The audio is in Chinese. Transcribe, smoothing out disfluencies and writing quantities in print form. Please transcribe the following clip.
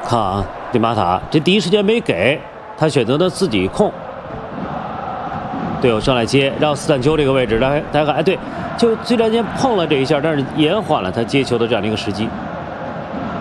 看啊，迪马塔这第一时间没给，他选择的自己控。队友上来接，让斯坦丘这个位置，他对，就虽然间碰了这一下，但是延缓了他接球的这样的一个时机。